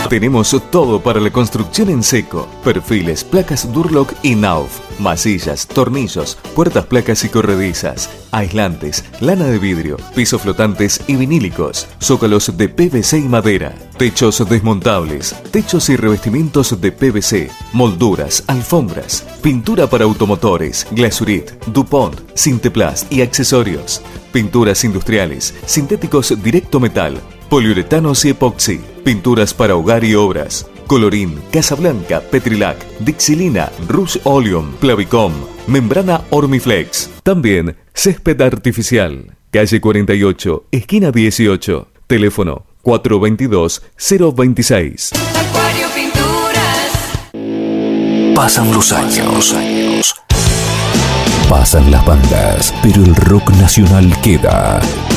Tenemos todo para la construcción en seco. Perfiles, placas Durlock y Nauf, masillas, tornillos, puertas, placas y corredizas, aislantes, lana de vidrio, pisos flotantes y vinílicos, zócalos de PVC y madera, techos desmontables, techos y revestimientos de PVC, molduras, alfombras, pintura para automotores, Glasurit, DuPont, Sinteplast y accesorios, pinturas industriales, sintéticos directo metal, poliuretanos y epoxi, pinturas para hogar y obras, Colorín, Casablanca, Petrilac, Dixilina, Rush Oleum, Clavicom, membrana Ormiflex. También césped artificial. Calle 48, esquina 18. Teléfono 422-026. Acuario Pinturas. Pasan los años. Pasan las bandas, pero el rock nacional queda.